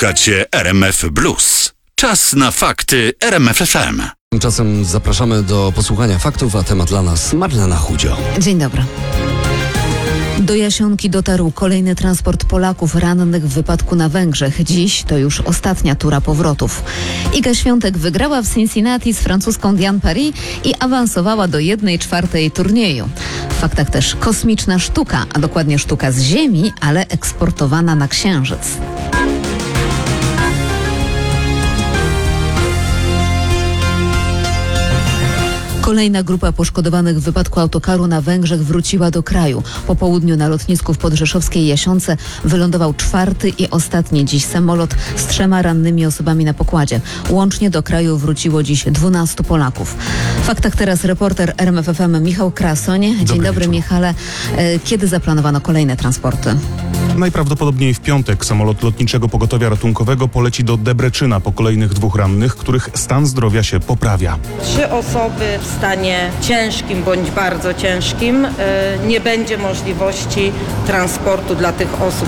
Słuchacie RMF Blues. Czas na fakty RMF FM. Tymczasem zapraszamy do posłuchania faktów, a temat dla nas Marlena Chudzio. Dzień dobry. Do Jasionki dotarł kolejny transport Polaków rannych w wypadku na Węgrzech. Dziś to już ostatnia tura powrotów. Iga Świątek wygrała w Cincinnati z francuską Diane Paris i awansowała do 1/4 turnieju. W faktach też kosmiczna sztuka, a dokładnie sztuka z Ziemi, ale eksportowana na Księżyc. Kolejna grupa poszkodowanych w wypadku autokaru na Węgrzech wróciła do kraju. Po południu na lotnisku w podrzeszowskiej Jasionce wylądował 4. i ostatni dziś samolot z 3 rannymi osobami na pokładzie. Łącznie do kraju wróciło dziś 12 Polaków. W faktach teraz reporter RMF FM Michał Krasoń. Dzień dobry Michale. Kiedy zaplanowano kolejne transporty? Najprawdopodobniej w piątek samolot lotniczego pogotowia ratunkowego poleci do Debreczyna po kolejnych 2 rannych, których stan zdrowia się poprawia. 3 osoby w stanie ciężkim bądź bardzo ciężkim. Nie będzie możliwości transportu dla tych osób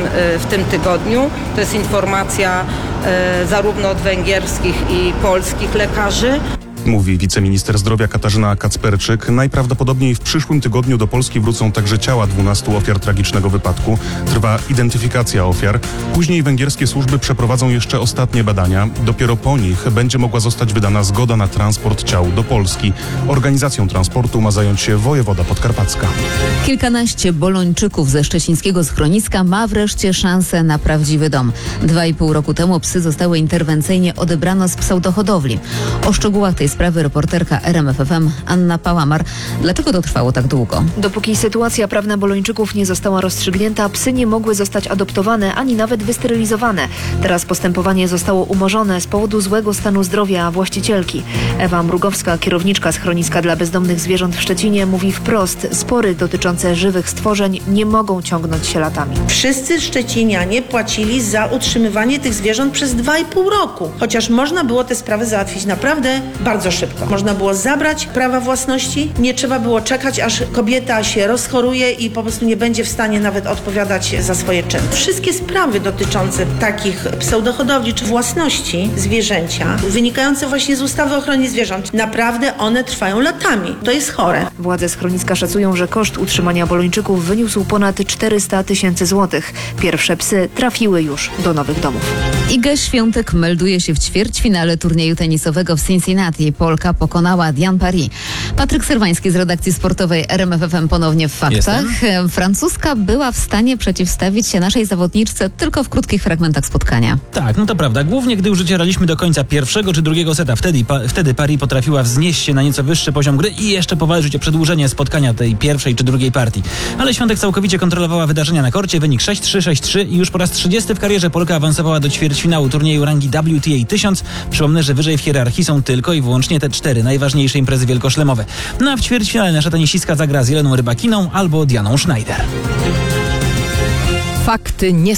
w tym tygodniu. To jest informacja zarówno od węgierskich i polskich lekarzy. Mówi wiceminister zdrowia Katarzyna Kacperczyk. Najprawdopodobniej w przyszłym tygodniu do Polski wrócą także ciała 12 ofiar tragicznego wypadku. Trwa identyfikacja ofiar. Później węgierskie służby przeprowadzą jeszcze ostatnie badania. Dopiero po nich będzie mogła zostać wydana zgoda na transport ciał do Polski. Organizacją transportu ma zająć się wojewoda podkarpacka. Kilkanaście Bolończyków ze szczecińskiego schroniska ma wreszcie szansę na prawdziwy dom. 2,5 roku temu psy zostały interwencyjnie odebrane z pseudohodowli. O szczegółach tej sprawy reporterka RMF FM Anna Pałamar. Dlaczego to trwało tak długo? Dopóki sytuacja prawna Bolończyków nie została rozstrzygnięta, psy nie mogły zostać adoptowane ani nawet wysterylizowane. Teraz postępowanie zostało umorzone z powodu złego stanu zdrowia właścicielki. Ewa Mrugowska, kierowniczka schroniska dla bezdomnych zwierząt w Szczecinie, mówi wprost: spory dotyczące żywych stworzeń nie mogą ciągnąć się latami. Wszyscy szczecinianie płacili za utrzymywanie tych zwierząt przez 2,5 roku. Chociaż można było te sprawy załatwić naprawdę bardzo szybko. Można było zabrać prawa własności, nie trzeba było czekać, aż kobieta się rozchoruje i po prostu nie będzie w stanie nawet odpowiadać za swoje czyny. Wszystkie sprawy dotyczące takich pseudohodowli czy własności zwierzęcia, wynikające właśnie z ustawy o ochronie zwierząt, naprawdę one trwają latami. To jest chore. Władze schroniska szacują, że koszt utrzymania Bolończyków wyniósł ponad 400 000 złotych. Pierwsze psy trafiły już do nowych domów. Iga Świątek melduje się w ćwierćfinale turnieju tenisowego w Cincinnati. Polka pokonała Diane Paris. Patryk Serwański z redakcji sportowej RMF FM ponownie w faktach. Francuska była w stanie przeciwstawić się naszej zawodniczce tylko w krótkich fragmentach spotkania. Tak, no to prawda. Głównie gdy już docieraliśmy do końca pierwszego czy drugiego seta. Wtedy Paris potrafiła wznieść się na nieco wyższy poziom gry i jeszcze powalczyć o przedłużenie spotkania tej pierwszej czy drugiej partii. Ale Świątek całkowicie kontrolowała wydarzenia na korcie. Wynik 6-3, 6-3 i już po raz 30 w karierze Polka awansowała do ćwierćfinału turnieju rangi WTA 1000. Przypomnę, że wyżej w hierarchii są tylko i wyłącznie te 4 najważniejsze imprezy wielkoszlemowe. No a w ćwierćfinale nasza tenisistka zagra z Jeleną Rybakiną albo Dianą Schneider. Fakty nie